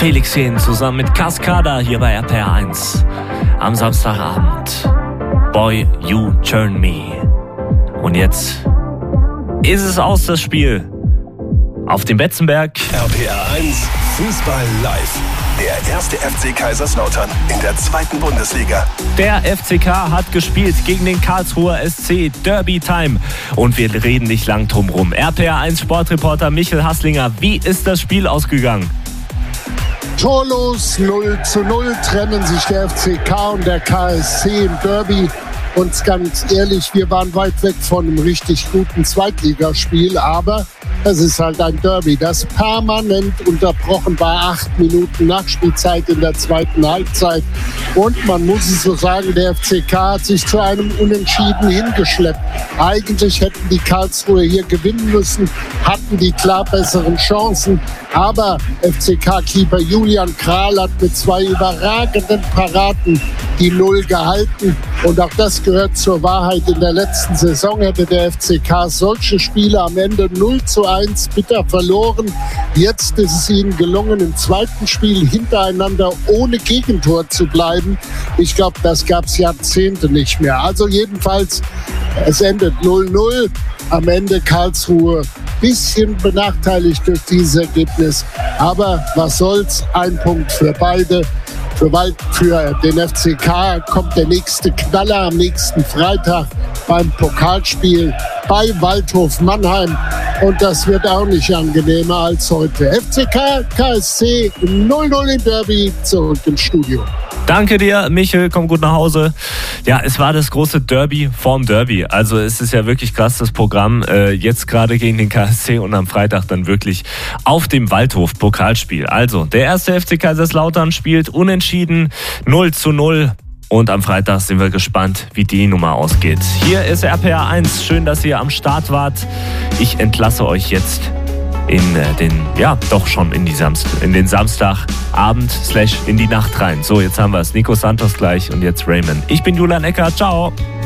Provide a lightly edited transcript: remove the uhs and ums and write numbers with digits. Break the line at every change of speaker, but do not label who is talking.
Felix Jähn zusammen mit Cascada hier bei RPR 1 am Samstagabend. Boy, You Turn Me. Und jetzt ist es aus, das Spiel auf dem Betzenberg.
RPR 1 Fußball live. Der erste FC Kaiserslautern in der 2. Bundesliga.
Der FCK hat gespielt gegen den Karlsruher SC. Derby Time. Und wir reden nicht lang drum rum. RPR 1 Sportreporter Michel Hasslinger, wie ist das Spiel ausgegangen?
Torlos 0:0 trennen sich der FCK und der KSC im Derby. Und ganz ehrlich, wir waren weit weg von einem richtig guten Zweitligaspiel, aber es ist halt ein Derby, das permanent unterbrochen war. 8 Minuten Nachspielzeit in der 2. Halbzeit. Und man muss es so sagen, der FCK hat sich zu einem Unentschieden hingeschleppt. Eigentlich hätten die Karlsruher hier gewinnen müssen, hatten die klar besseren Chancen. Aber FCK-Keeper Julian Kral hat mit 2 überragenden Paraden die Null gehalten. Und auch das gehört zur Wahrheit. In der letzten Saison hätte der FCK solche Spiele am Ende 0:1 bitter verloren. Jetzt ist es ihnen gelungen, im zweiten Spiel hintereinander ohne Gegentor zu bleiben. Ich glaube, das gab es Jahrzehnte nicht mehr. Also jedenfalls, es endet 0:0. Am Ende Karlsruhe bisschen benachteiligt durch dieses Ergebnis. Aber was soll's, ein Punkt für beide. Für den FCK kommt der nächste Knaller am nächsten Freitag beim Pokalspiel bei Waldhof Mannheim. Und das wird auch nicht angenehmer als heute. FCK, KSC 0:0 im Derby, zurück ins Studio.
Danke dir, Michel, komm gut nach Hause. Ja, es war das große Derby vorm Derby. Also es ist ja wirklich krass, das Programm. Jetzt gerade gegen den KSC und am Freitag dann wirklich auf dem Waldhof Pokalspiel. Also, der erste FC Kaiserslautern spielt unentschieden 0:0. Und am Freitag sind wir gespannt, wie die Nummer ausgeht. Hier ist RPR 1. Schön, dass ihr am Start wart. Ich entlasse euch jetzt in den Samstagabend / in die Nacht rein. So, jetzt haben wir es. Nico Santos gleich und jetzt Raymond. Ich bin Julian Eckert. Ciao.